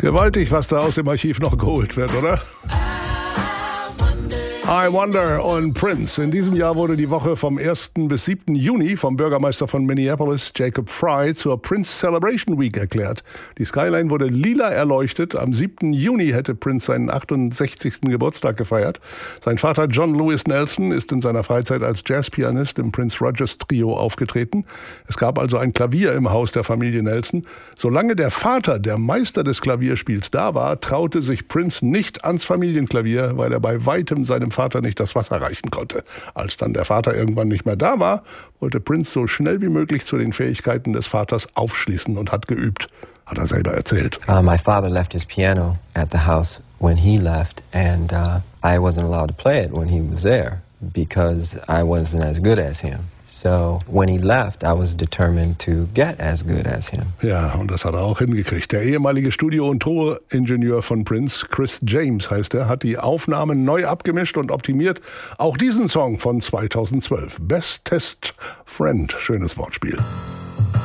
Gewaltig, was da aus dem Archiv noch geholt wird, oder? I Wonder und Prince. In diesem Jahr wurde die Woche vom 1. bis 7. Juni vom Bürgermeister von Minneapolis, Jacob Frey, zur Prince Celebration Week erklärt. Die Skyline wurde lila erleuchtet. Am 7. Juni hätte Prince seinen 68. Geburtstag gefeiert. Sein Vater John Lewis Nelson ist in seiner Freizeit als Jazzpianist im Prince Rogers Trio aufgetreten. Es gab also ein Klavier im Haus der Familie Nelson. Solange der Vater, der Meister des Klavierspiels, da war, traute sich Prince nicht ans Familienklavier, weil er bei weitem seinem Vater nicht das Wasser reichen konnte. Als dann der Vater irgendwann nicht mehr da war, wollte Prince so schnell wie möglich zu den Fähigkeiten des Vaters aufschließen und hat geübt. Hat er selber erzählt. My father left his piano at the house when he left, and I wasn't allowed to play it when he was there because I wasn't as good as him. So when he left, I was determined to get as good as him. Ja, und das hat er auch hingekriegt. Der ehemalige Studio- und Toringenieur von Prince, Chris James heißt er, hat die Aufnahmen neu abgemischt und optimiert. Auch diesen Song von 2012, Bestest Friend, schönes Wortspiel.